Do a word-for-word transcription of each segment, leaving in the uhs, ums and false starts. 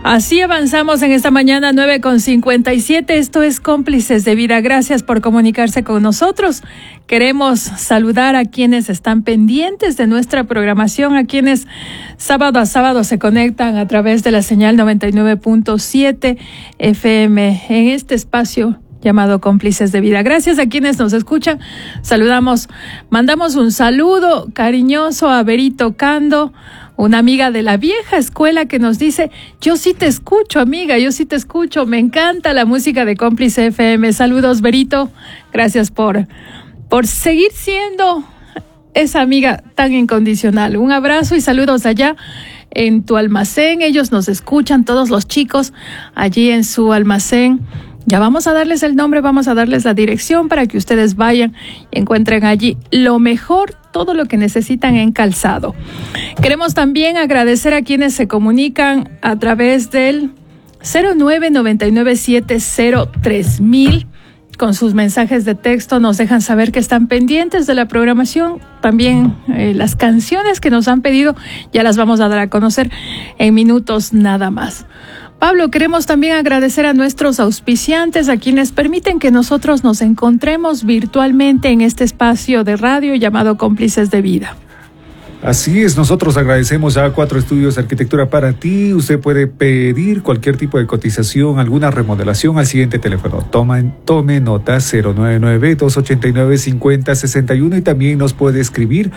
Así avanzamos en esta mañana nueve con cincuenta y siete. Esto es Cómplices de Vida. Gracias por comunicarse con nosotros. Queremos saludar a quienes están pendientes de nuestra programación, a quienes sábado a sábado se conectan a través de la señal noventa y nueve punto siete F M en este espacio llamado Cómplices de Vida. Gracias a quienes nos escuchan. Saludamos, mandamos un saludo cariñoso a Berito Cando, una amiga de la vieja escuela que nos dice: yo sí te escucho, amiga, yo sí te escucho, me encanta la música de Cómplice F M. Saludos, Berito, gracias por, por seguir siendo esa amiga tan incondicional. Un abrazo y saludos allá en tu almacén. Ellos nos escuchan, todos los chicos allí en su almacén. Ya vamos a darles el nombre, vamos a darles la dirección para que ustedes vayan y encuentren allí lo mejor, todo lo que necesitan en calzado. Queremos también agradecer a quienes se comunican a través del cero nueve nueve nueve siete cero tres mil. Con sus mensajes de texto nos dejan saber que están pendientes de la programación. También eh, las canciones que nos han pedido ya las vamos a dar a conocer en minutos nada más. Pablo, queremos también agradecer a nuestros auspiciantes, a quienes permiten que nosotros nos encontremos virtualmente en este espacio de radio llamado Cómplices de Vida. Así es, nosotros agradecemos a A cuatro Estudios Arquitectura para ti. Usted puede pedir cualquier tipo de cotización, alguna remodelación al siguiente teléfono. Toma, tome nota: cero nueve nueve, dos ocho nueve, cinco cero seis uno, y también nos puede escribir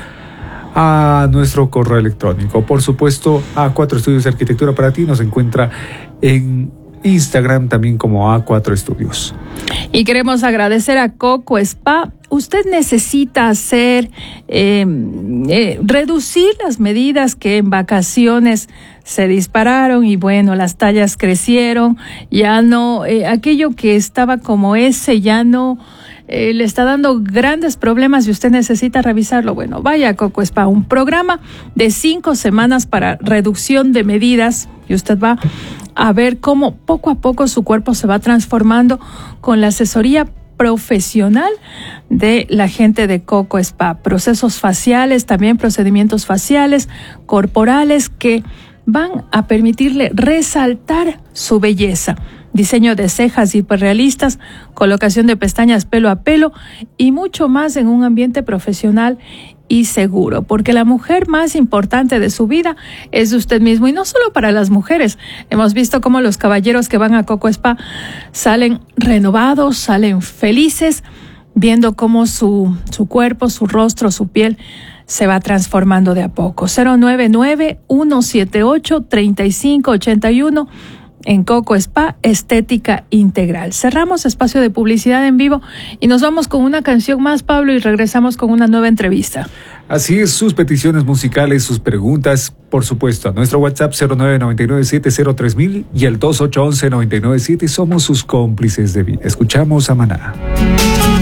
a nuestro correo electrónico. Por supuesto, A cuatro Estudios de Arquitectura para ti nos encuentra en Instagram también como A cuatro Estudios. Y queremos agradecer a Coco Spa. Usted necesita hacer, eh, eh, reducir las medidas que en vacaciones se dispararon y bueno, las tallas crecieron, ya no, eh, aquello que estaba como ese ya no eh, le está dando grandes problemas y usted necesita revisarlo. Bueno, vaya a Coco Spa, un programa de cinco semanas para reducción de medidas y usted va a ver cómo poco a poco su cuerpo se va transformando con la asesoría profesional de la gente de Coco Spa. Procesos faciales, también procedimientos faciales, corporales que van a permitirle resaltar su belleza. Diseño de cejas hiperrealistas, colocación de pestañas pelo a pelo y mucho más en un ambiente profesional y seguro, porque la mujer más importante de su vida es usted mismo, y no solo para las mujeres. Hemos visto cómo los caballeros que van a Coco Spa salen renovados, salen felices, viendo cómo su, su cuerpo, su rostro, su piel se va transformando de a poco. cero nueve nueve, uno siete ocho, tres cinco ocho uno en Coco Spa, estética integral. Cerramos espacio de publicidad en vivo y nos vamos con una canción más, Pablo, y regresamos con una nueva entrevista. Así es, sus peticiones musicales, sus preguntas, por supuesto, a nuestro WhatsApp cero nueve nueve nueve siete cero tres mil y el dos ocho uno uno nueve nueve siete. Somos sus cómplices de vida. Escuchamos a Maná.